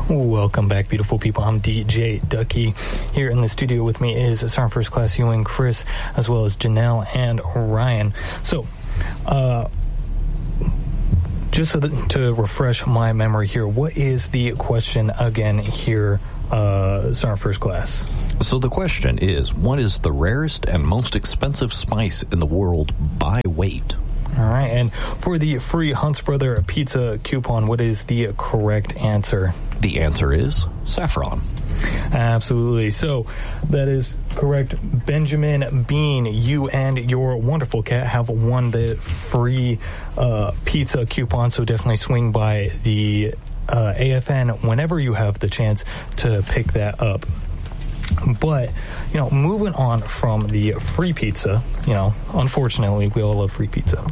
Welcome back, beautiful people. I'm DJ Ducky. Here in the studio with me is Sergeant First Class Ewing, Chris, as well as Janelle and Ryan. So, just to refresh my memory here, what is the question again here, Sergeant First Class? So the question is, what is the rarest and most expensive spice in the world by weight? All right, and for the free Hunt's Brother pizza coupon, what is the correct answer? The answer is saffron. Absolutely. So that is correct. Benjamin Bean, you and your wonderful cat have won the free pizza coupon, so definitely swing by the AFN whenever you have the chance to pick that up. But, moving on from the free pizza, unfortunately, we all love free pizza.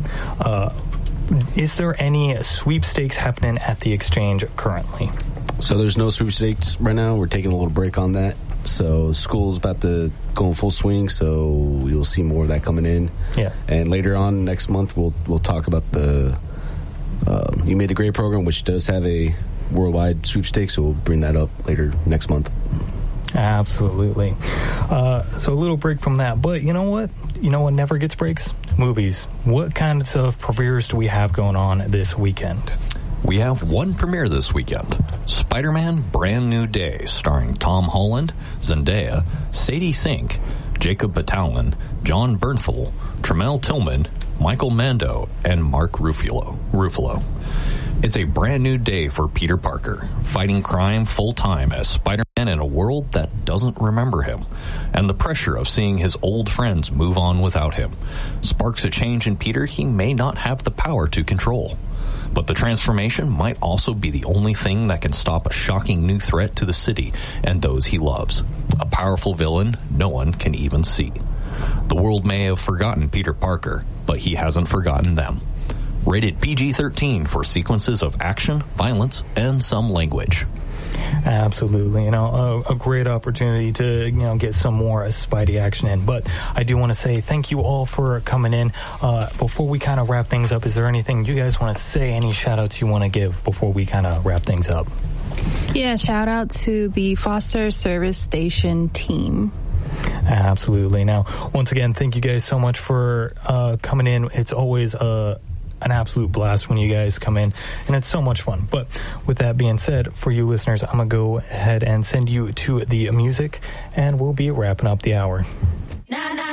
Is there any sweepstakes happening at the exchange currently? So there's no sweepstakes right now. We're taking a little break on that. So school's about to go in full swing, so you'll see more of that coming in. Yeah. And later on next month, we'll talk about the You Made the Grade program, which does have a worldwide sweepstakes, so we'll bring that up later next month. Absolutely. So a little break from that. But you know what? You know what never gets breaks? Movies. What kinds of premieres do we have going on this weekend? We have one premiere this weekend. Spider-Man Brand New Day, starring Tom Holland, Zendaya, Sadie Sink, Jacob Batalon, John Bernthal, Tremel Tillman, Michael Mando, and Mark Ruffalo. It's a brand new day for Peter Parker, fighting crime full-time as Spider-Man in a world that doesn't remember him, and the pressure of seeing his old friends move on without him sparks a change in Peter he may not have the power to control. But the transformation might also be the only thing that can stop a shocking new threat to the city and those he loves, a powerful villain no one can even see. The world may have forgotten Peter Parker, but he hasn't forgotten them. Rated PG-13 for sequences of action, violence, and some language. Absolutely. A great opportunity to, get some more Spidey action in. But I do want to say thank you all for coming in. Before we kind of wrap things up, is there anything you guys want to say, any shout-outs you want to give before we kind of wrap things up? Yeah, shout-out to the Foster Service Station team. Absolutely. Now, once again, thank you guys so much for coming in. It's always an absolute blast when you guys come in, and it's so much fun. But with that being said, for you listeners, I'm going to go ahead and send you to the music, and we'll be wrapping up the hour.